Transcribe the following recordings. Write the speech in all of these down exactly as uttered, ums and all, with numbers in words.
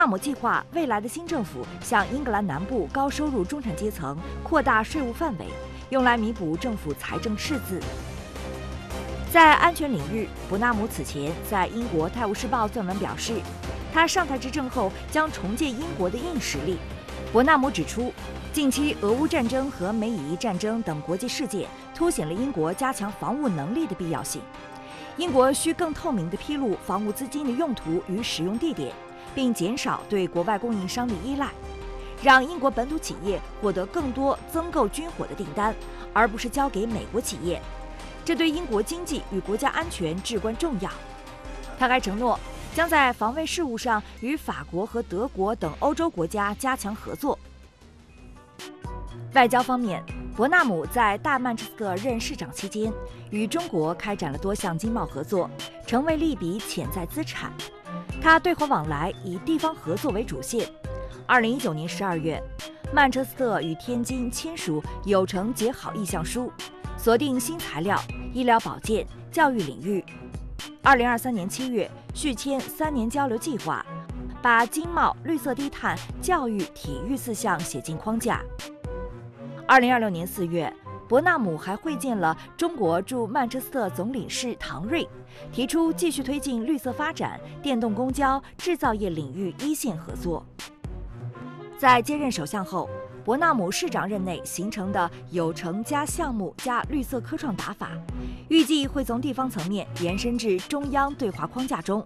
纳姆计划未来的新政府向英格兰南部高收入中产阶层扩大税务范围，用来弥补政府财政赤字。在安全领域，伯纳姆此前在英国《泰晤士报》撰文表示，他上台执政后将重建英国的硬实力。伯纳姆指出，近期俄乌战争和美以伊战争等国际事件凸显了英国加强防务能力的必要性。英国需更透明地披露防务资金的用途与使用地点，并减少对国外供应商的依赖，让英国本土企业获得更多增购军火的订单，而不是交给美国企业。这对英国经济与国家安全至关重要。他还承诺将在防卫事务上与法国和德国等欧洲国家加强合作。外交方面，伯纳姆在大曼彻斯特任市长期间，与中国开展了多项经贸合作，成为了一笔潜在资产。他对华往来以地方合作为主线。二零一九年十二月，曼彻斯特与天津签署有成结好意向书，锁定新材料、医疗保健、教育领域。二零二三年七月续签三年交流计划，把经贸、绿色低碳、教育、体育四项写进框架。二零二六年四月，伯纳姆还会见了中国驻曼彻斯特总领事唐瑞，提出继续推进绿色发展、电动公交、制造业领域一线合作。在接任首相后，伯纳姆市长任内形成的有成加项目加绿色科创打法，预计会从地方层面延伸至中央对华框架中。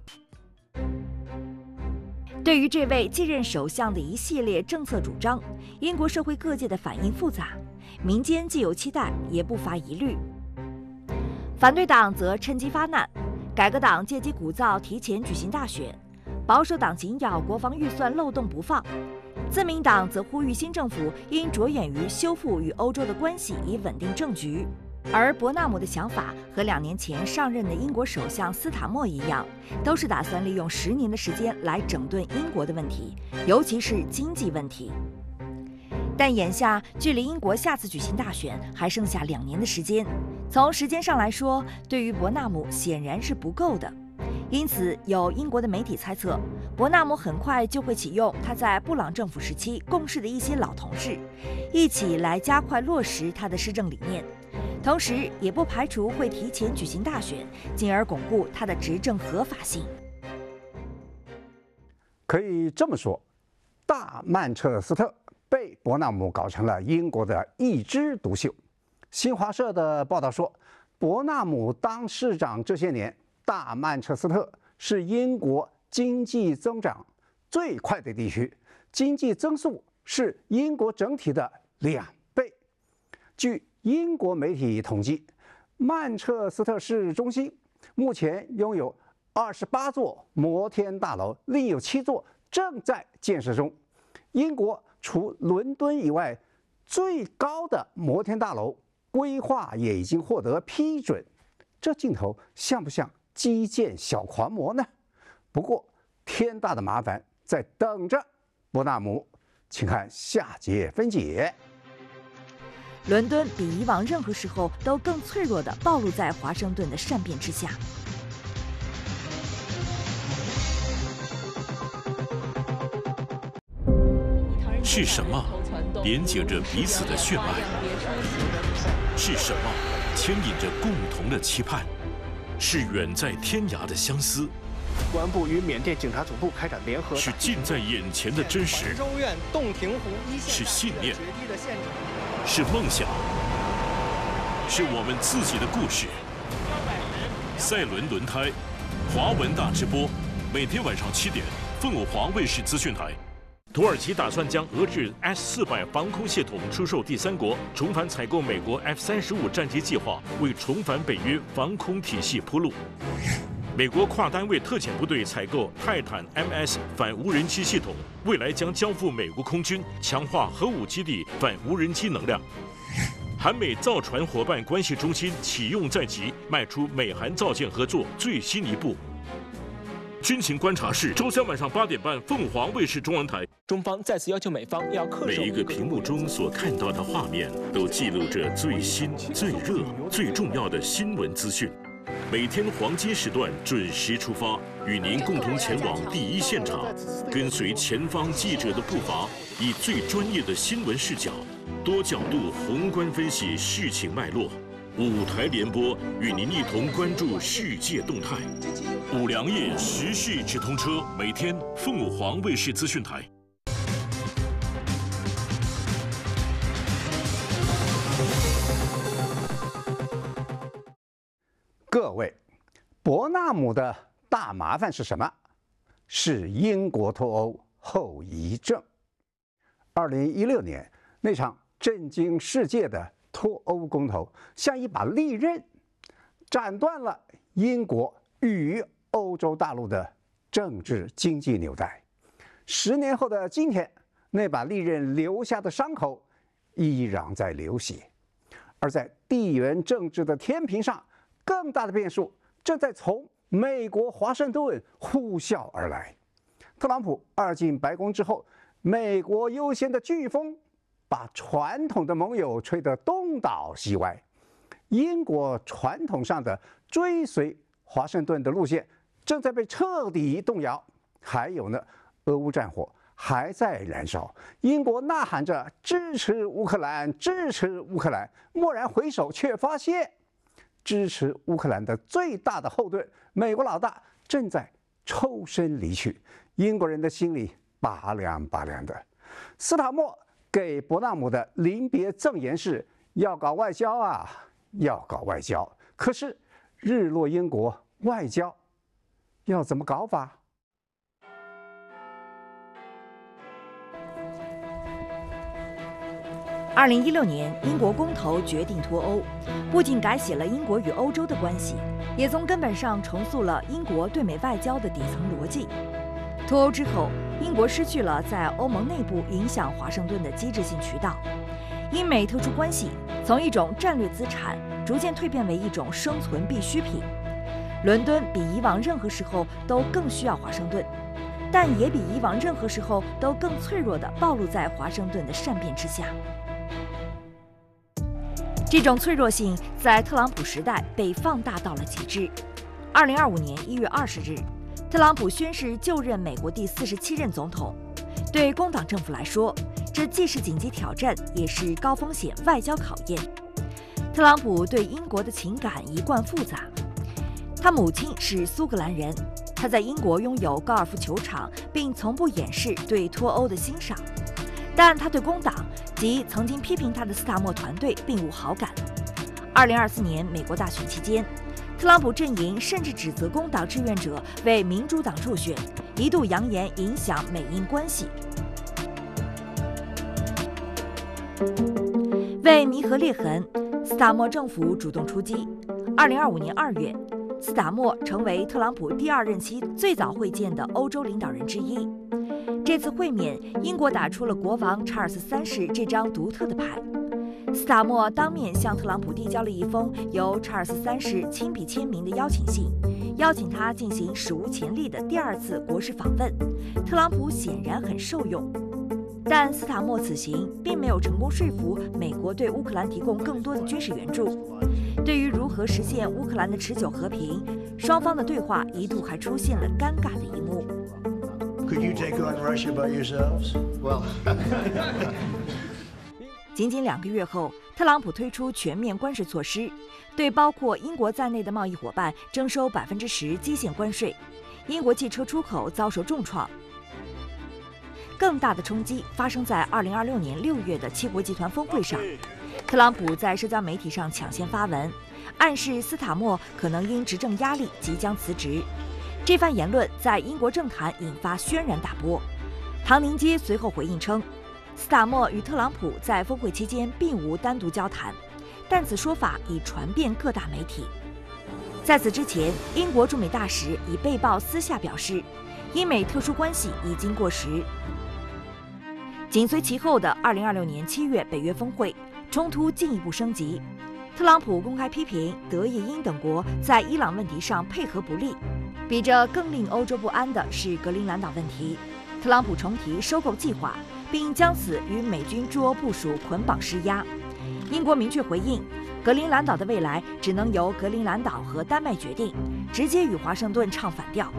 对于这位继任首相的一系列政策主张，英国社会各界的反应复杂，民间既有期待，也不乏疑虑。反对党则趁机发难，改革党借机鼓噪提前举行大选，保守党紧咬国防预算漏洞不放。自民党则呼吁新政府应着眼于修复与欧洲的关系，以稳定政局。而伯纳姆的想法和两年前上任的英国首相斯塔默一样，都是打算利用十年的时间来整顿英国的问题，尤其是经济问题。但眼下距离英国下次举行大选还剩下两年的时间，从时间上来说，对于伯纳姆显然是不够的。因此，有英国的媒体猜测，伯纳姆很快就会启用他在布朗政府时期共事的一些老同事，一起来加快落实他的施政理念。同时，也不排除会提前举行大选，进而巩固他的执政合法性。 可以这么说，大曼彻斯特被伯纳姆搞成了英国的一枝独秀。新华社的报道说，伯纳姆当市长这些年，大曼彻斯特是英国经济增长最快的地区，经济增速是英国整体的两倍。据英国媒体统计，曼彻斯特市中心目前拥有二十八座摩天大楼，另有七座正在建设中。英国除伦敦以外最高的摩天大楼规划也已经获得批准，这镜头像不像基建小狂魔呢？不过天大的麻烦在等着伯纳姆，请看下节分解。 伦敦比以往任何时候都更脆弱地暴露在华盛顿的善变之下。 是什么连接着彼此的血脉？是什么牵引着共同的期盼？是远在天涯的相思。 公安部与缅甸警察总部开展联合。 是近在眼前的真实。 州院洞庭湖一线。 是信念。是梦想。是我们自己的故事。赛伦轮胎，华文大直播，每天晚上七点，凤华卫视资讯台。土耳其打算将俄制 S 四百防空系统出售第三国，重返采购美国 F 三十五战机计划，为重返北约防空体系铺路。美国跨单位特遣部队采购泰坦 M S 反无人机系统，未来将交付美国空军，强化核武基地反无人机能量。韩美造船伙伴关系中心启用在即，迈出美韩造舰合作最新一步。军情观察室，周三晚上八点半，凤凰卫视中文台。 中方再次要求美方要恪守。 每一个屏幕中所看到的画面，都记录着最新、最热、最重要的新闻资讯。 每天黄金时段准时出发，与您共同前往第一现场，跟随前方记者的步伐，以最专业的新闻视角，多角度宏观分析事情脉络。五台联播与您一同关注世界动态。五粮液时事直通车，每天凤凰卫视资讯台。 各位，伯纳姆的大麻烦是什么？是英国脱欧后遗症。二零一六年那场震惊世界的脱欧公投，像一把利刃，斩断了英国与欧洲大陆的政治经济纽带。十年后的今天，那把利刃留下的伤口依然在流血。而在地缘政治的天平上，更大的变数正在从美国华盛顿呼啸而来。特朗普二进白宫之后，美国优先的飓风把传统的盟友吹得东倒西歪。英国传统上的追随华盛顿的路线正在被彻底动摇。还有呢，俄乌战火还在燃烧，英国呐喊着支持乌克兰，支持乌克兰，蓦然回首却发现，支持乌克兰的最大的后盾美国老大正在抽身离去，英国人的心里拔凉拔凉的。斯塔默给伯纳姆的临别赠言是：要搞外交啊，要搞外交。可是日落英国，外交要怎么搞法？ 二零一六年，英国公投决定脱欧，不仅改写了英国与欧洲的关系，也从根本上重塑了英国对美外交的底层逻辑。脱欧之后，英国失去了在欧盟内部影响华盛顿的机制性渠道，英美特殊关系从一种战略资产逐渐蜕变为一种生存必需品。伦敦比以往任何时候都更需要华盛顿，但也比以往任何时候都更脆弱地暴露在华盛顿的善变之下。这种脆弱性在特朗普时代被放大到了极致。二零二五年一月二十日，特朗普宣誓就任美国第四十七任总统。对工党政府来说，这既是紧急挑战，也是高风险外交考验。特朗普对英国的情感一贯复杂。他母亲是苏格兰人，他在英国拥有高尔夫球场，并从不掩饰对脱欧的欣赏。但他对工党及曾经批评他的斯塔默团队并无好感。二零二四年美国大选期间，特朗普阵营甚至指责工党志愿者为民主党助选，一度扬言影响美英关系。为弥合裂痕，斯塔默政府主动出击。二零二五年二月，斯塔默成为特朗普第二任期最早会见的欧洲领导人之一。这次会面，英国打出了国王查尔斯三世这张独特的牌。斯塔默当面向特朗普递交了一封由查尔斯三世亲笔签名的邀请信，邀请他进行史无前例的第二次国事访问。特朗普显然很受用，但斯塔默此行并没有成功说服美国对乌克兰提供更多的军事援助。对于如何实现乌克兰的持久和平，双方的对话一度还出现了尴尬的一幕。 Could you take on Russia by yourselves? Well. 仅仅两个月后，特朗普推出全面关税措施，对包括英国在内的贸易伙伴征收百分之十基线关税。英国汽车出口遭受重创。更大的冲击发生在二零二六年六月的七国集团峰会上。特朗普在社交媒体上抢先发文，暗示斯塔默可能因执政压力即将辞职。这番言论在英国政坛引发轩然大波。唐宁街随后回应称，斯塔默与特朗普在峰会期间并无单独交谈，但此说法已传遍各大媒体。在此之前，英国驻美大使已被曝私下表示，英美特殊关系已经过时。紧随其后的二零二六年七月北约峰会，冲突进一步升级。特朗普公开批评德意英等国在伊朗问题上配合不力。比这更令欧洲不安的是格陵兰岛问题。特朗普重提收购计划，并将此与美军驻欧部署捆绑施压。英国明确回应， 格陵兰岛的未来只能由格陵兰岛和丹麦决定，直接与华盛顿唱反调。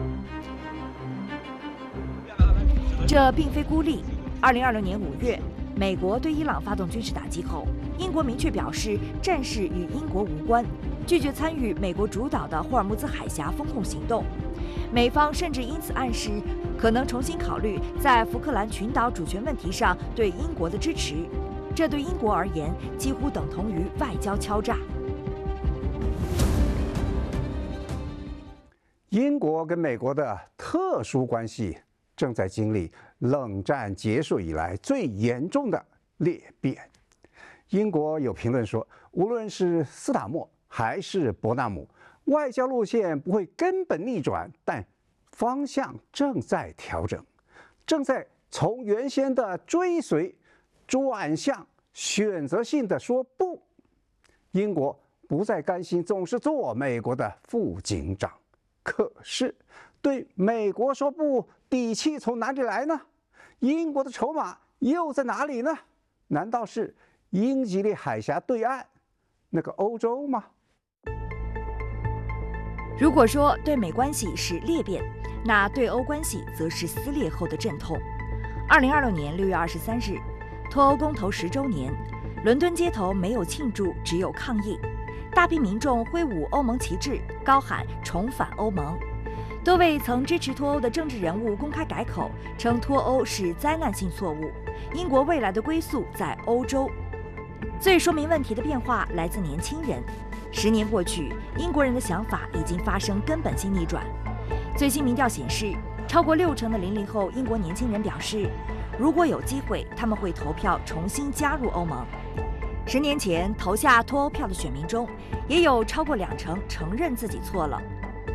这并非孤立。二零二六年五月，美国对伊朗发动军事打击后，英国明确表示战事与英国无关，拒绝参与美国主导的霍尔木兹海峡封控行动。美方甚至因此暗示可能重新考虑在福克兰群岛主权问题上对英国的支持，这对英国而言几乎等同于外交敲诈。 英国跟美国的特殊关系正在经历冷战结束以来最严重的裂变。英国有评论说，无论是斯塔默还是伯纳姆，外交路线不会根本逆转，但方向正在调整，正在从原先的追随转向选择性的说不。英国不再甘心总是做美国的副警长，可是对美国说不，底气从哪里来呢？英国的筹码又在哪里呢？难道是英吉利海峡对岸那个欧洲吗？ 如果说对美关系是裂变，那对欧关系则是撕裂后的阵痛。二零二六年六月二十三日，脱欧公投十周年，伦敦街头没有庆祝，只有抗议。大批民众挥舞欧盟旗帜，高喊重返欧盟。多位曾支持脱欧的政治人物公开改口，称脱欧是灾难性错误，英国未来的归宿在欧洲。最说明问题的变化来自年轻人。十年过去，英国人的想法已经发生根本性逆转。最新民调显示，超过六成的零零后英国年轻人表示，如果有机会，他们会投票重新加入欧盟。十年前投下脱欧票的选民中，也有超过两成承认自己错了。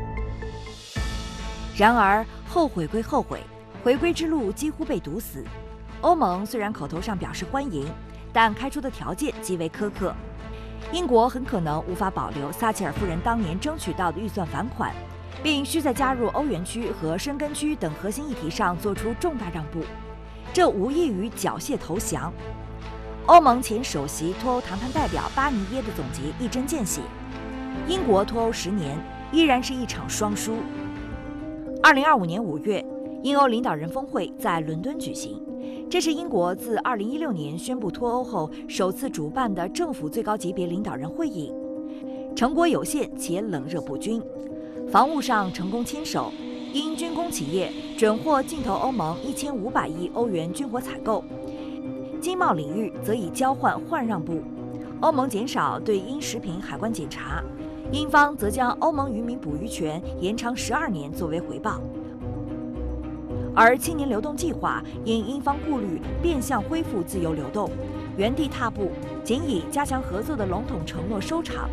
然而，后悔归后悔，回归之路几乎被堵死。欧盟虽然口头上表示欢迎，但开出的条件极为苛刻。英国很可能无法保留撒切尔夫人当年争取到的预算返款，并需在加入欧元区和申根区等核心议题上做出重大让步，这无异于缴械投降。欧盟前首席脱欧谈判代表巴尼耶的总结一针见血：英国脱欧十年依然是一场双输。二零二五年五月，英欧领导人峰会在伦敦举行，这是英国自二零一六年宣布脱欧后首次主办的政府最高级别领导人会议，成果有限且冷热不均。防务上成功牵手，因军工企业准获竞投欧盟一千五百亿欧元军火采购；经贸领域则以交换换让步，欧盟减少对英食品海关检查，英方则将欧盟渔民捕鱼权延长十二年作为回报。而青年流动计划因英方顾虑变相恢复自由流动，原地踏步，仅以加强合作的笼统承诺收场。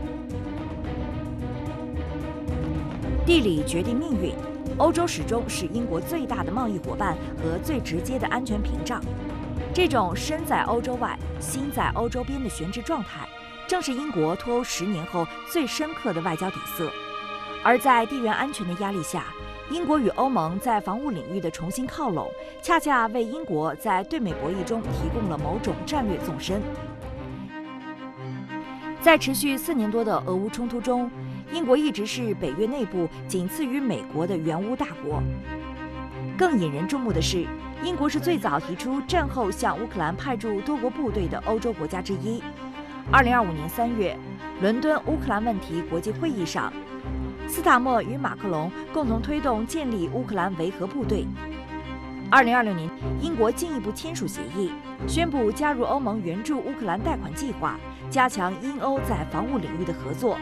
地理决定命运，欧洲始终是英国最大的贸易伙伴和最直接的安全屏障。这种身在欧洲外、心在欧洲边的悬置状态，正是英国脱欧十年后最深刻的外交底色。而在地缘安全的压力下，英国与欧盟在防务领域的重新靠拢，恰恰为英国在对美博弈中提供了某种战略纵深。在持续四年多的俄乌冲突中，英国一直是北约内部仅次于美国的援乌大国。更引人注目的是，英国是最早提出战后向乌克兰派驻多国部队的欧洲国家之一。二零二五年三月，伦敦乌克兰问题国际会议上，斯塔默与马克龙共同推动建立乌克兰维和部队。二零二六年，英国进一步签署协议，宣布加入欧盟援助乌克兰贷款计划，加强英欧在防务领域的合作。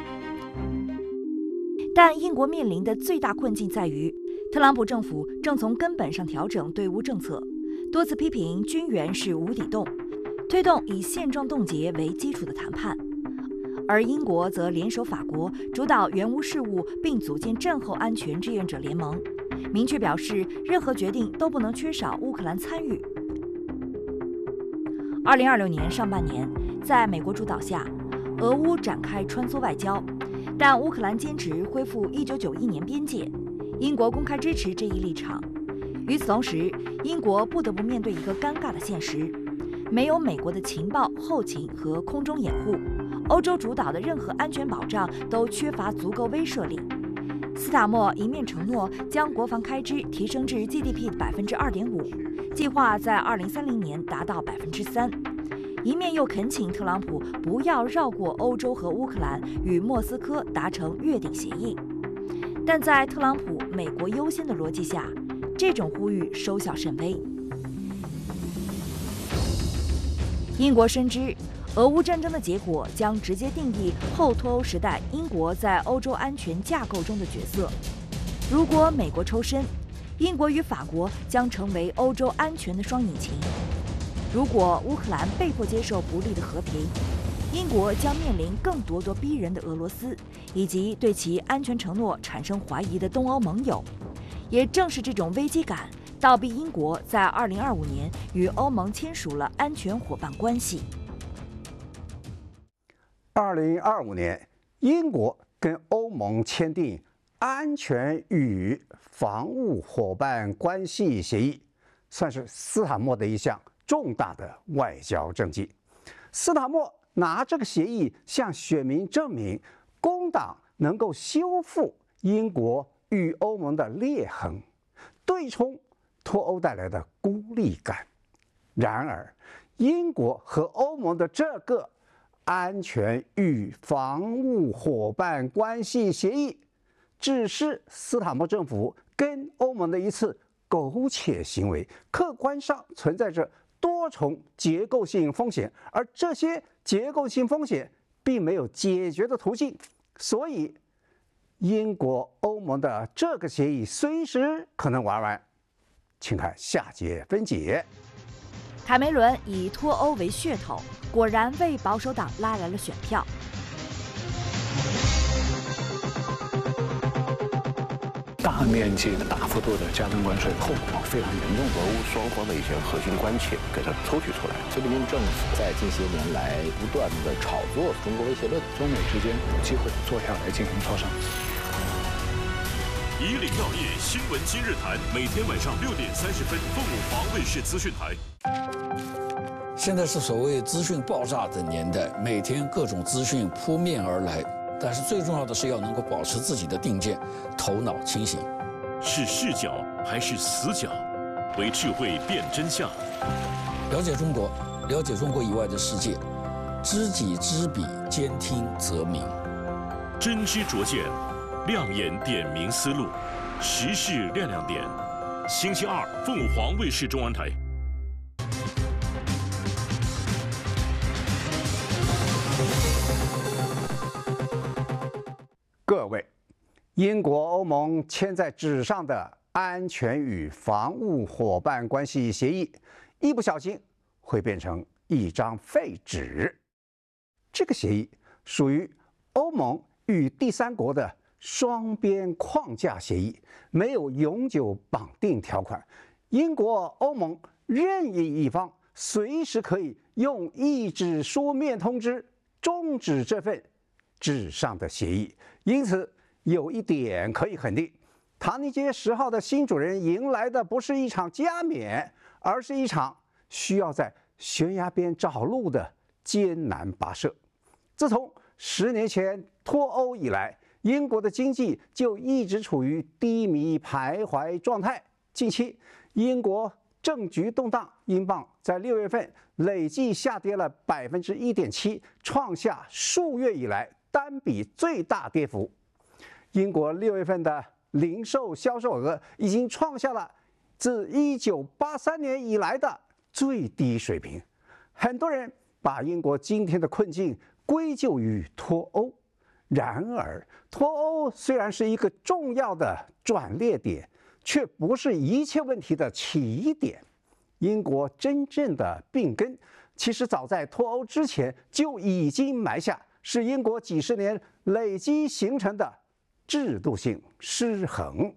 但英国面临的最大困境在于，特朗普政府正从根本上调整对乌政策，多次批评军援是无底洞，推动以现状冻结为基础的谈判。而英国则联手法国主导援乌事务，并组建战后安全志愿者联盟，明确表示任何决定都不能缺少乌克兰参与。二零二六年上半年，在美国主导下，俄乌展开穿梭外交，但乌克兰坚持恢复一九九一年边界，英国公开支持这一立场。与此同时，英国不得不面对一个尴尬的现实：没有美国的情报、后勤和空中掩护， 欧洲主导的任何安全保障都缺乏足够威慑力。斯塔默一面承诺将国防开支提升至 G D P 的百分之二点五，计划在二零三零年达到百分之三，一面又恳请特朗普不要绕过欧洲和乌克兰，与莫斯科达成约定协议。但在特朗普美国优先的逻辑下，这种呼吁收效甚微。英国深知，俄乌战争的结果将直接定义后脱欧时代英国在欧洲安全架构中的角色。如果美国抽身，英国与法国将成为欧洲安全的双引擎；如果乌克兰被迫接受不利的和平，英国将面临更咄咄逼人的俄罗斯，以及对其安全承诺产生怀疑的东欧盟友。也正是这种危机感，倒逼英国在二零二五年与欧盟签署了安全伙伴关系。 二零二五年，英国跟欧盟签订安全与防务伙伴关系协议，算是斯塔默的一项重大的外交政绩。斯塔默拿这个协议向选民证明，工党能够修复英国与欧盟的裂痕，对冲脱欧带来的孤立感。然而，英国和欧盟的这个安全与防务伙伴关系协议，只是斯塔默政府跟欧盟的一次苟且行为，客观上存在着多重结构性风险，而这些结构性风险并没有解决的途径，所以英国欧盟的这个协议随时可能玩完。请看下节分解。 卡梅伦以脱欧为噱头，果然为保守党拉来了选票。 大面积的、大幅度的加征关税，后果非常严重。 俄乌双方的一些核心关切给它抽取出来。 习近平政府在近些年来不断的炒作中国威胁论， 中美之间有机会坐下来进行磋商。 以岭药业新闻今日谈，每天晚上六点三十分，凤舞华卫视资讯台。 现在是所谓资讯爆炸的年代，每天各种资讯扑面而来，但是最重要的是要能够保持自己的定见，头脑清醒。 是视角还是死角？为智慧辨真相。 了解中国，了解中国以外的世界，知己知彼，兼听则明。 真知灼见，亮眼点明思路，时事亮亮点。星期二，凤凰卫视中文台。 各位，英国欧盟签在纸上的安全与防务伙伴关系协议，一不小心会变成一张废纸。这个协议属于欧盟与第三国的双边框架协议，没有永久绑定条款。英国、欧盟任意一方随时可以用一纸书面通知终止这份纸上的协议。因此，有一点可以肯定，唐宁街十号的新主人迎来的不是一场加冕，而是一场需要在悬崖边找路的艰难跋涉。自从十年前脱欧以来，英国的经济就一直处于低迷徘徊状态。近期，英国政局动荡，英镑在六月份累计下跌了百分之一点七，创下数月以来单笔最大跌幅。英国六月份的零售销售额已经创下了自一九八三年以来的最低水平。很多人把英国今天的困境归咎于脱欧，然而脱欧虽然是一个重要的转捩点，却不是一切问题的起点。英国真正的病根，其实早在脱欧之前就已经埋下，是英国几十年累积形成的制度性失衡。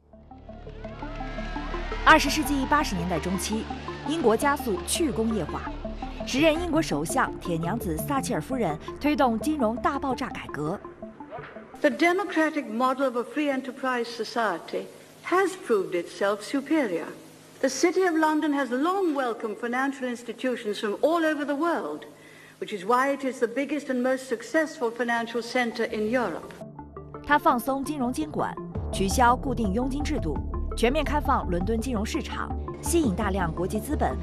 二十世纪八十年代中期，英国加速去工业化。时任英国首相铁娘子撒切尔夫人推动金融大爆炸改革。 The democratic model of a free enterprise society has proved itself superior. The City of London has long welcomed financial institutions from all over the world, which is why it is the biggest and most successful financial center in Europe. 他放松金融监管，取消固定佣金制度，全面开放伦敦金融市场，吸引大量国际资本